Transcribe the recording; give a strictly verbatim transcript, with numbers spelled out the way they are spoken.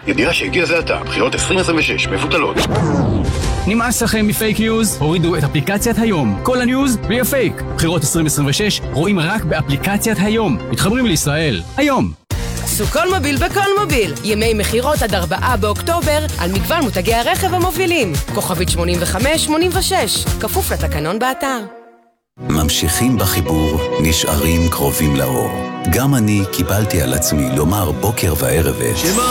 ידיעה שהגיע זה עתה, בחירות עשרים עשרים ושש מבוטלות. נמאס לכם מפייק ניוז? הורידו את אפליקציית היום. כל הניוז בלי הפייק. בחירות עשרים עשרים ושש רואים רק באפליקציית היום. מתחברים לישראל. היום. סוכון מוביל בכל מוביל. ימי מחירות עד ארבעה באוקטובר על מגוון מותגי הרכב המובילים. כוכבית שמונים וחמש שמונים ושש. כפוף לתקנון באתר. ממשיכים בחיבור, נשארים קרובים לאור. גם אני קיבלתי על עצמי לומר בוקר וערב את